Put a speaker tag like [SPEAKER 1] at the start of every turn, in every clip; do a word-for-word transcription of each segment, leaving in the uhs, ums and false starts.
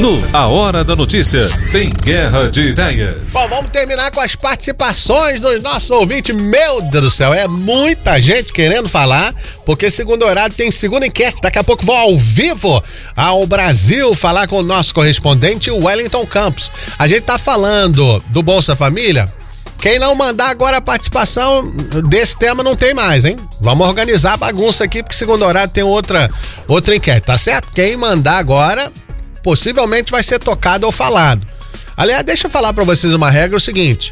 [SPEAKER 1] No A Hora da Notícia, tem Guerra de Ideias.
[SPEAKER 2] Bom, vamos terminar com as participações dos nossos ouvintes. Meu Deus do céu, é muita gente querendo falar, porque segundo horário tem segunda enquete. Daqui a pouco vou ao vivo ao Brasil falar com o nosso correspondente Wellington Campos. A gente tá falando do Bolsa Família. Quem não mandar agora a participação desse tema não tem mais, hein? Vamos organizar a bagunça aqui, porque segundo horário tem outra, outra enquete, tá certo? Quem mandar agora, possivelmente vai ser tocado ou falado. Aliás, deixa eu falar pra vocês uma regra, é o seguinte.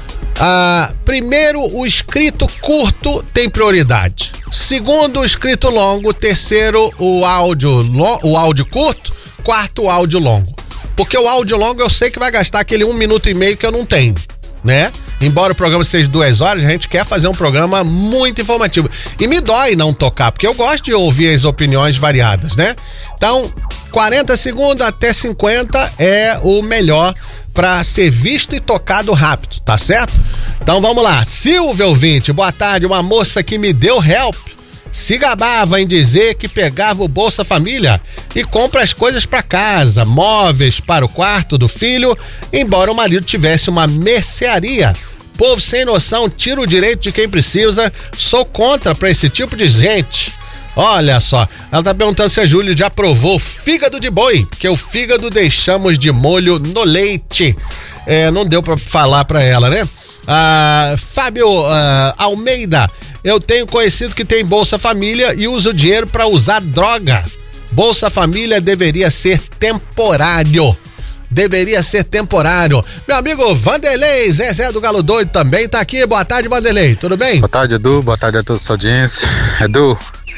[SPEAKER 2] Ah, primeiro, o escrito curto tem prioridade. Segundo, o escrito longo. Terceiro, o áudio, o áudio curto. Quarto, o áudio longo. Porque o áudio longo eu sei que vai gastar aquele um minuto e meio que eu não tenho, né? Embora o programa seja duas horas, a gente quer fazer um programa muito informativo. E me dói não tocar, porque eu gosto de ouvir as opiniões variadas, né? Então, quarenta segundos até cinquenta é o melhor para ser visto e tocado rápido, tá certo? Então vamos lá. Silvia ouvinte, boa tarde. Uma moça que me deu help se gabava em dizer que pegava o Bolsa Família e compra as coisas para casa, móveis para o quarto do filho, embora o marido tivesse uma mercearia. Povo sem noção, tira o direito de quem precisa. Sou contra para esse tipo de gente. Olha só, ela tá perguntando se a Júlia já provou fígado de boi, porque o fígado deixamos de molho no leite. É, não deu para falar para ela, né? Ah, Fábio ah, Almeida, eu tenho conhecido que tem Bolsa Família e usa o dinheiro para usar droga. Bolsa Família deveria ser temporário. Deveria ser temporário. Meu amigo Vanderlei, Zezé do Galo Doido também tá aqui. Boa tarde, Vanderlei. Tudo bem?
[SPEAKER 3] Boa tarde, Edu. Boa tarde a toda a sua audiência. Edu,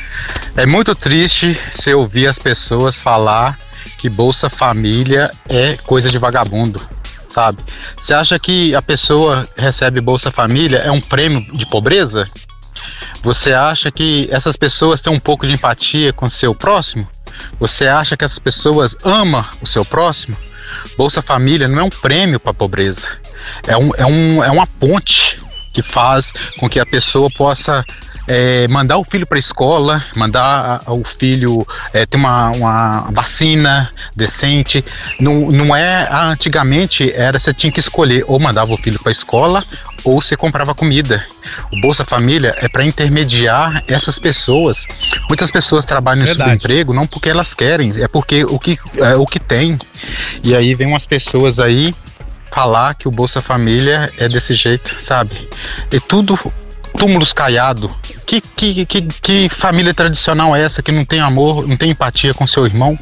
[SPEAKER 3] é muito triste você ouvir as pessoas falar que Bolsa Família é coisa de vagabundo, sabe? Você acha que a pessoa recebe Bolsa Família é um prêmio de pobreza? Você acha que essas pessoas têm um pouco de empatia com o seu próximo? Você acha que essas pessoas amam o seu próximo? Bolsa Família não é um prêmio para a pobreza, é, um, é, um, é uma ponte que faz com que a pessoa possa é, mandar o filho para a escola, mandar a, o filho é, ter uma, uma vacina decente. Não, não é, antigamente era, você tinha que escolher, ou mandava o filho para a escola ou você comprava comida. O Bolsa Família é para intermediar essas pessoas. Muitas pessoas trabalham no subemprego não porque elas querem, é porque o que, é o que tem. E aí vem umas pessoas aí falar que o Bolsa Família é desse jeito, sabe? É tudo túmulos caiados. Que, que, que, que família tradicional é essa que não tem amor, não tem empatia com seu irmão?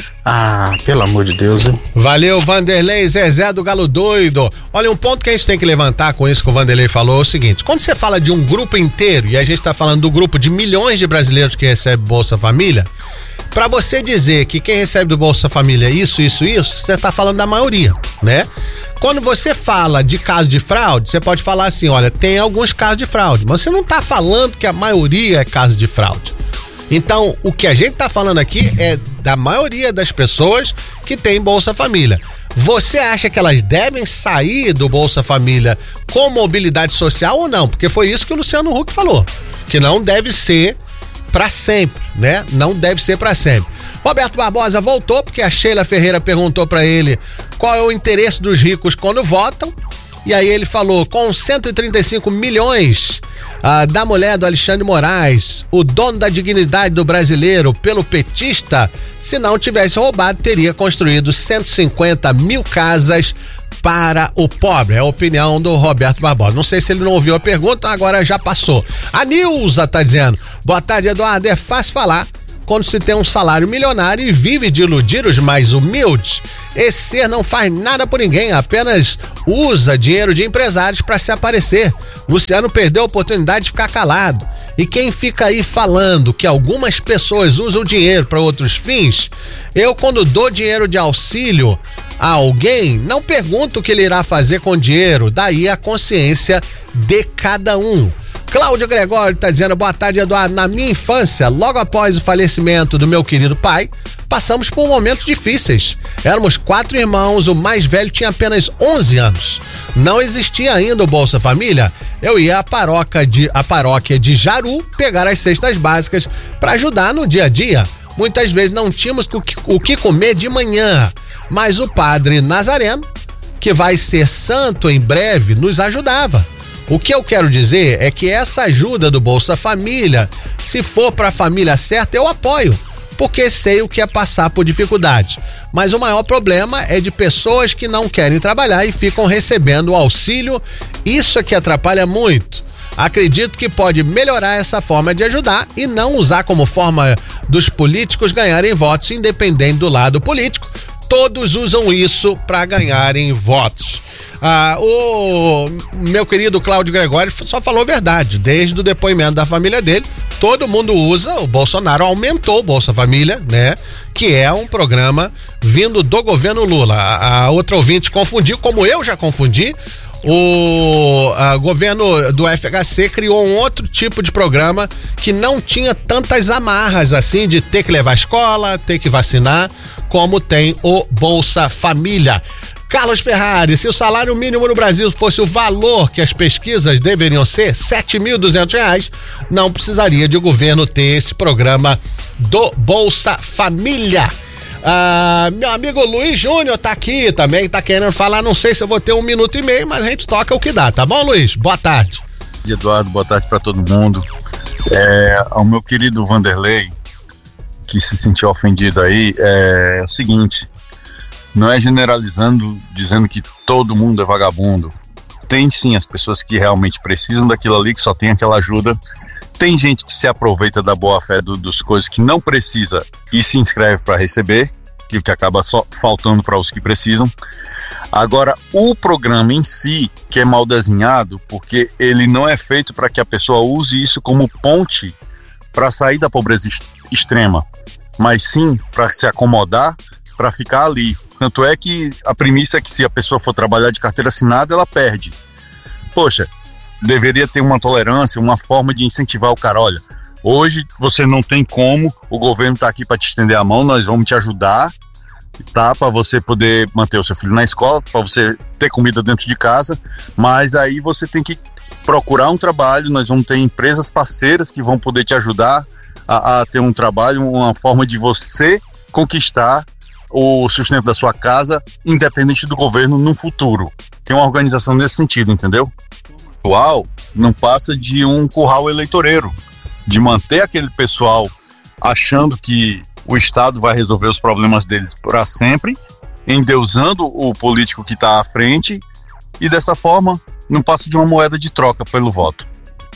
[SPEAKER 3] Ah, pelo amor de Deus, hein?
[SPEAKER 2] Valeu, Vanderlei, Zezé do Galo Doido. Olha, um ponto que a gente tem que levantar com isso que o Vanderlei falou é o seguinte: quando você fala de um grupo inteiro, e a gente tá falando do grupo de milhões de brasileiros que recebe Bolsa Família, pra você dizer que quem recebe do Bolsa Família é isso, isso, isso, você tá falando da maioria, né? Quando você fala de caso de fraude, você pode falar assim, olha, tem alguns casos de fraude, mas você não tá falando que a maioria é caso de fraude. Então, o que a gente tá falando aqui é da maioria das pessoas que tem Bolsa Família. Você acha que elas devem sair do Bolsa Família com mobilidade social ou não? Porque foi isso que o Luciano Huck falou, que não deve ser para sempre, né? Não deve ser para sempre. Roberto Barbosa voltou porque a Sheila Ferreira perguntou para ele qual é o interesse dos ricos quando votam. E aí ele falou, com cento e trinta e cinco milhões ah, da mulher do Alexandre Moraes, o dono da dignidade do brasileiro pelo petista, se não tivesse roubado, teria construído cento e cinquenta mil casas para o pobre. É a opinião do Roberto Barbosa. Não sei se ele não ouviu a pergunta, agora já passou. A Nilza tá dizendo, boa tarde, Eduardo, é fácil falar quando se tem um salário milionário e vive de iludir os mais humildes. Esse ser não faz nada por ninguém, apenas usa dinheiro de empresários para se aparecer. Luciano perdeu a oportunidade de ficar calado. E quem fica aí falando que algumas pessoas usam dinheiro para outros fins, eu quando dou dinheiro de auxílio a alguém, não pergunto o que ele irá fazer com o dinheiro, daí a consciência de cada um. Cláudio Gregório está dizendo, boa tarde, Eduardo. Na minha infância, logo após o falecimento do meu querido pai, passamos por momentos difíceis. Éramos quatro irmãos, o mais velho tinha apenas onze anos. Não existia ainda o Bolsa Família. Eu ia à paróquia de, à paróquia de Jaru pegar as cestas básicas para ajudar no dia a dia. Muitas vezes não tínhamos o que, o que comer de manhã. mas o padre Nazareno, que vai ser santo em breve, nos ajudava. O que eu quero dizer é que essa ajuda do Bolsa Família, se for para a família certa, eu apoio, porque sei o que é passar por dificuldade. Mas o maior problema é de pessoas que não querem trabalhar e ficam recebendo o auxílio. Isso é que atrapalha muito. Acredito que pode melhorar essa forma de ajudar e não usar como forma dos políticos ganharem votos, independente do lado político. Todos usam isso para ganharem votos. Ah, o meu querido Cláudio Gregório só falou a verdade. Desde o depoimento da família dele, todo mundo usa. O Bolsonaro aumentou o Bolsa Família, né? Que é um programa vindo do governo Lula. A, a outra ouvinte confundiu, como eu já confundi. O a, governo do F H C criou um outro tipo de programa que não tinha tantas amarras assim de ter que levar à escola, ter que vacinar, como tem o Bolsa Família. Carlos Ferrari, se o salário mínimo no Brasil fosse o valor que as pesquisas deveriam ser, sete mil e duzentos reais, não precisaria de o governo ter esse programa do Bolsa Família. Ah, meu amigo Luiz Júnior tá aqui também, tá querendo falar, não sei se eu vou ter um minuto e meio, mas a gente toca o que dá, tá bom, Luiz? Boa tarde.
[SPEAKER 4] Eduardo, boa tarde para todo mundo. É, ao meu querido Vanderlei, que se sentiu ofendido aí, é, é o seguinte, não é generalizando, dizendo que todo mundo é vagabundo. Tem sim as pessoas que realmente precisam daquilo ali, que só tem aquela ajuda. Tem gente que se aproveita da boa-fé do, dos coisas que não precisa e se inscreve para receber, que, que acaba só faltando para os que precisam. Agora, o programa em si, que é mal desenhado, porque ele não é feito para que a pessoa use isso como ponte para sair da pobreza extrema, mas sim para se acomodar, para ficar ali. Tanto é que a premissa é que se a pessoa for trabalhar de carteira assinada, ela perde. Poxa, deveria ter uma tolerância, uma forma de incentivar o cara. Olha, hoje você não tem como, o governo está aqui para te estender a mão, nós vamos te ajudar, tá? Para você poder manter o seu filho na escola, para você ter comida dentro de casa, mas aí você tem que procurar um trabalho, nós vamos ter empresas parceiras que vão poder te ajudar a, a ter um trabalho, uma forma de você conquistar o sustento da sua casa, independente do governo no futuro. Tem uma organização nesse sentido, entendeu? O atual não passa de um curral eleitoreiro, de manter aquele pessoal achando que o Estado vai resolver os problemas deles para sempre, endeusando o político que está à frente, e dessa forma não passa de uma moeda de troca pelo voto.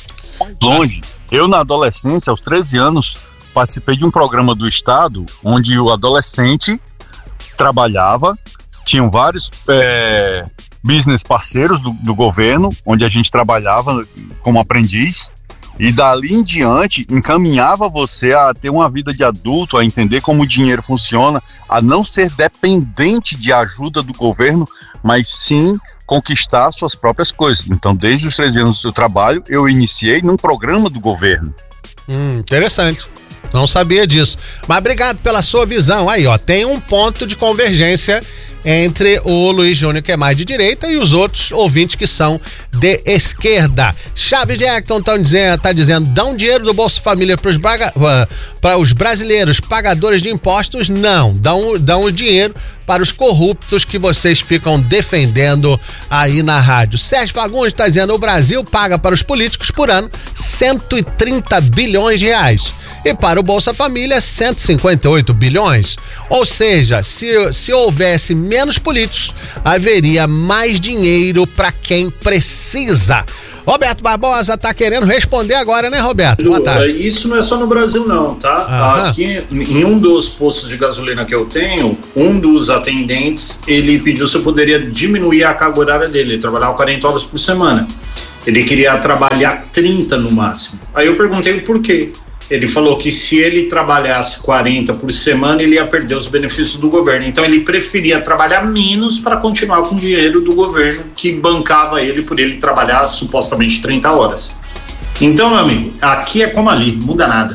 [SPEAKER 4] Longe, eu na adolescência, aos treze anos, participei de um programa do Estado onde o adolescente trabalhava, tinham vários é, business parceiros do, do governo, onde a gente trabalhava como aprendiz, e dali em diante encaminhava você a ter uma vida de adulto, a entender como o dinheiro funciona, a não ser dependente de ajuda do governo, mas sim conquistar suas próprias coisas. Então, desde os treze anos do trabalho, eu iniciei num programa do governo.
[SPEAKER 2] Hum, interessante. Não sabia disso. Mas obrigado pela sua visão. Aí, ó, tem um ponto de convergência entre o Luiz Júnior, que é mais de direita, e os outros ouvintes que são de esquerda. Chaves de Acton tá dizendo, tá dizendo, dão dinheiro do Bolsa Família para os para os brasileiros pagadores de impostos? Não, dão, dão o dinheiro para os corruptos que vocês ficam defendendo aí na rádio. Sérgio Fagundes está dizendo, o Brasil paga para os políticos por ano cento e trinta bilhões de reais. E para o Bolsa Família, cento e cinquenta e oito bilhões. Ou seja, se, se houvesse menos políticos, haveria mais dinheiro para quem precisa. Roberto Barbosa tá querendo responder agora, né, Roberto? Boa tarde.
[SPEAKER 5] Isso não é só no Brasil, não, tá? Aham. Aqui, em um dos postos de gasolina que eu tenho, um dos atendentes, ele pediu se eu poderia diminuir a carga horária dele. Ele trabalhava quarenta horas por semana. Ele queria trabalhar trinta no máximo. Aí eu perguntei o porquê. Ele falou que se ele trabalhasse quarenta por semana, ele ia perder os benefícios do governo. Então ele preferia trabalhar menos para continuar com o dinheiro do governo que bancava ele por ele trabalhar supostamente trinta horas. Então, meu amigo, aqui é como ali, não muda nada.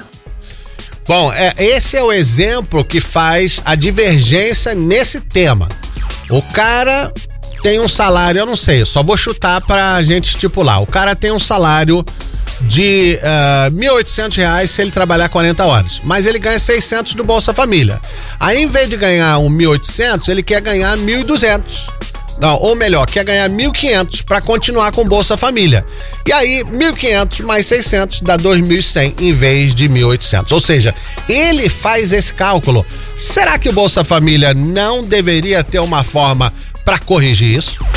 [SPEAKER 2] Bom, é, esse é o exemplo que faz a divergência nesse tema. O cara tem um salário, eu não sei, eu só vou chutar pra gente estipular. O cara tem um salário de uh, mil e oitocentos reais se ele trabalhar quarenta horas, mas ele ganha seiscentos do Bolsa Família. Aí, em vez de ganhar um mil e oitocentos, ele quer ganhar mil e duzentos. Não, ou melhor, quer ganhar mil e quinhentos para continuar com Bolsa Família. E aí, mil e quinhentos mais seiscentos dá dois mil e cem em vez de mil e oitocentos. Ou seja, ele faz esse cálculo. Será que o Bolsa Família não deveria ter uma forma para corrigir isso?